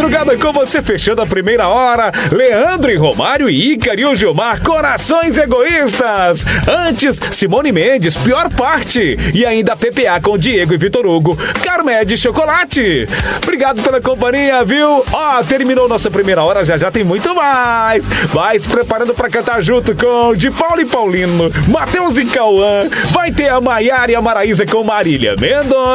madrugada com você, fechando a primeira hora. Leandro e Romário e Ícaro e o Gilmar, Corações Egoístas. Antes, Simone Mendes, Pior Parte. E ainda PPA com Diego e Vitor Hugo, Carmed Chocolate. Obrigado pela companhia, viu? Ó, terminou nossa primeira hora, já tem muito mais. Vai se preparando pra cantar junto com De Paulo e Paulino, Matheus e Cauã. Vai ter a Maiara e a Maraísa com Marília Mendonça.